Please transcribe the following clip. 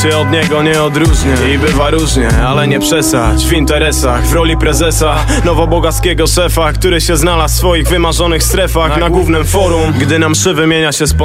się od niego nie odróżnię. I bywa różnie, ale nie przesadź. W interesach, w roli prezesa nowobogackiego szefa, który się znalazł w swoich wymarzonych strefach na głównym forum. Gdy na mszy wymienia się